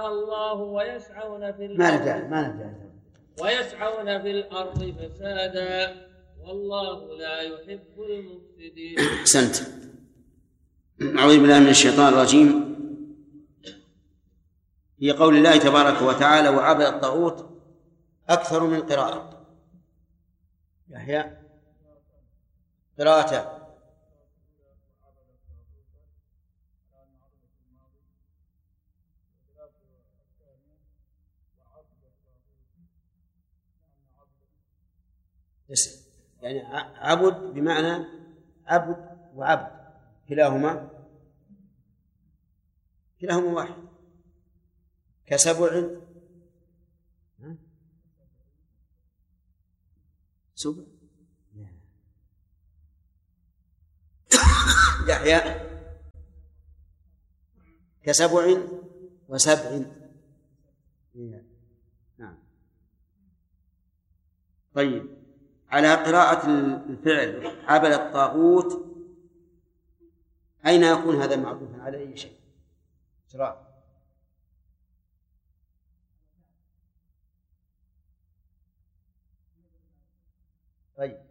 الله ويسعون في ما الأرض نرجع ويسعون في الأرض فسادا والله لا يحب المفسدين. أحسنت. أعوذ بالله من الشيطان الرجيم. في قول الله تبارك وتعالى وعبد الطاغوت أكثر من قراءة. يحيى قراءة يعني عبد بمعنى عبد وعبد كلاهما واحد. كسبع سبع يحيى كسبع وسبع. نعم. طيب، على قراءة الفعل عبد الطاغوت أين يكون هذا معطوفا على أي شيء؟ طيب،